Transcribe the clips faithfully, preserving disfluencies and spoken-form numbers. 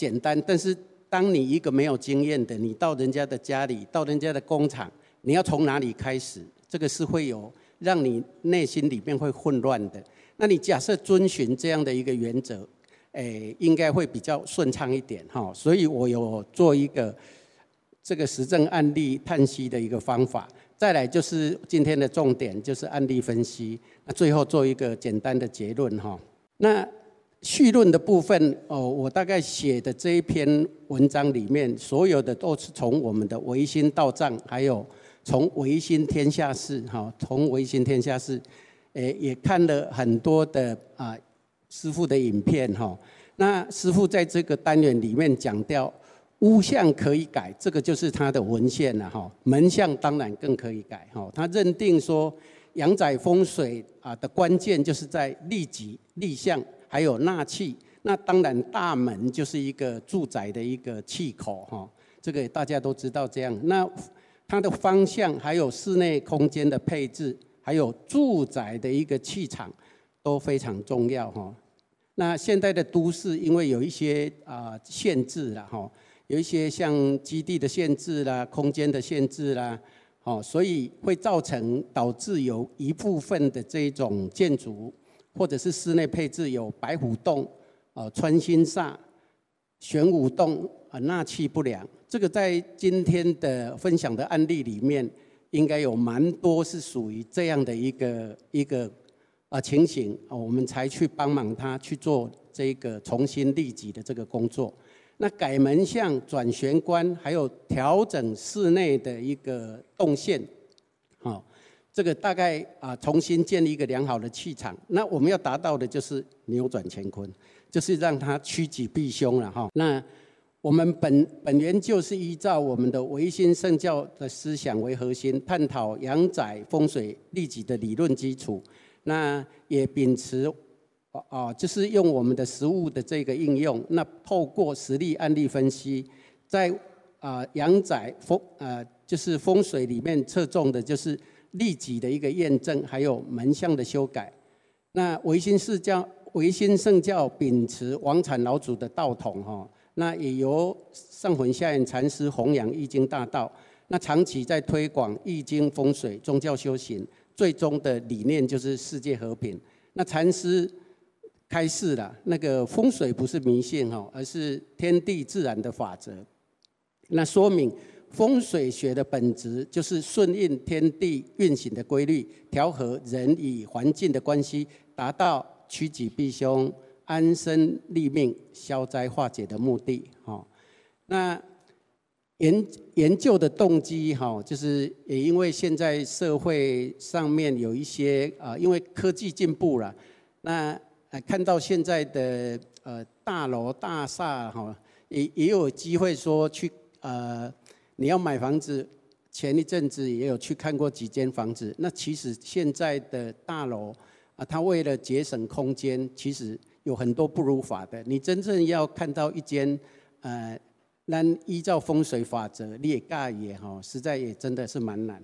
简单，但是当你一个没有经验的，你到人家的家里，到人家的工厂，你要从哪里开始？这个是会有让你内心里面会混乱的。那你假设遵循这样的一个原则，诶，应该会比较顺畅一点哈。所以我有做一个这个实证案例探析的一个方法。再来就是今天的重点，就是案例分析。那最后做一个简单的结论哈。那绪论的部分哦，我大概写的这一篇文章里面，所有的都是从我们的唯心道藏，还有从唯心天下事哈，从唯心天下事，诶，也看了很多的啊师父的影片哈。那师父在这个单元里面讲到。屋相可以改，这个就是他的文献了哈。门相当然更可以改哈。他认定说，阳宅风水啊的关键就是在立吉、立相，还有纳气。那当然大门就是一个住宅的一个气口哈，这个大家都知道这样。那它的方向，还有室内空间的配置，还有住宅的一个气场，都非常重要哈。那现在的都市因为有一些啊、呃、限制了哈。有一些像基地的限制啦、空间的限制啦，哦，所以会造成导致有一部分的这种建筑或者是室内配置有白虎洞、呃穿心煞、玄武洞啊、纳气不良。这个在今天的分享的案例里面，应该有蛮多是属于这样的一个一个啊情形，我们才去帮忙他去做这个重新立吉的这个工作。那改门向、转玄关，还有调整室内的一个动线，好，这个大概啊重新建立一个良好的气场。那我们要达到的就是扭转乾坤，就是让它趋吉避凶了哈。那我们本本研究是依照我们的唯心圣教的思想为核心，探讨阳宅风水立吉的理论基础。那也秉持。哦，就是用我们的实物的这个应用，那透过实例案例分析，在啊阳宅风呃就是风水里面侧重的就是立吉的一个验证，还有门向的修改。那唯心释教、唯心圣教秉持王产老祖的道统哈，那也由上魂下眼禅师弘扬易经大道，那长期在推广易经风水宗教修行，最终的理念就是世界和平。那禅师。开示了，那个风水不是迷信哈，而是天地自然的法则。那说明风水学的本质就是顺应天地运行的规律，调和人与环境的关系，达到趋吉避凶、安身立命、消灾化解的目的。哈，那研研究的动机哈，就是也因为现在社会上面有一些啊，因为科技进步了，那看到现在的呃大楼大厦哈，也也有机会说去呃，你要买房子，前一阵子也有去看过几间房子。那其实现在的大楼啊，它为了节省空间，其实有很多不如法的。你真正要看到一间呃，那依照风水法则列盖也哈，实在也真的是蛮难。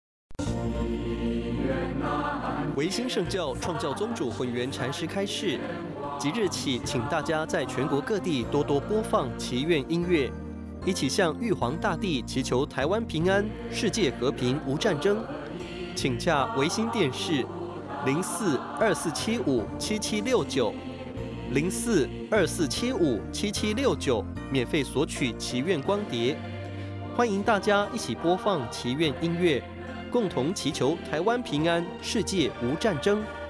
唯心圣教创教宗主混元禅师开示，即日起，请大家在全国各地多多播放祈愿音乐，一起向玉皇大帝祈求台湾平安、世界和平、无战争。请洽唯心电视零四二四七五七七六九零四二四七五七七六九，免费索取祈愿光碟。欢迎大家一起播放祈愿音乐。共同祈求台湾平安，世界无战争。